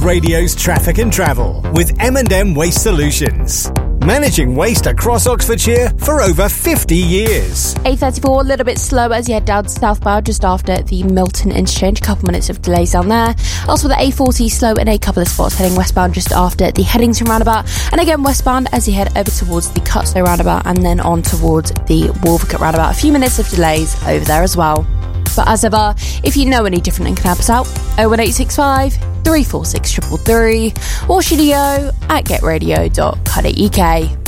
Radio's traffic and travel with M&M Waste Solutions. Managing waste across Oxfordshire for over 50 years. A34, a little bit slow as you head down to southbound just after the Milton interchange. A couple minutes of delays down there. Also the A40 slow in a couple of spots heading westbound just after the Headington roundabout. And again westbound as you head over towards the Cutstow roundabout and then on towards the Wolvercut roundabout. A few minutes of delays over there as well. But as ever, if you know any different and can help us out, 01865 346 333 or studio@getradio.co.uk.